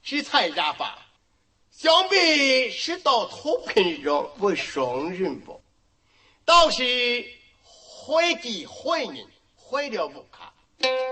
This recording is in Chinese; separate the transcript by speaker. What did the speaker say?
Speaker 1: 制裁家法，想必是到土平上为双人吧，倒是会地会人，会了不卡。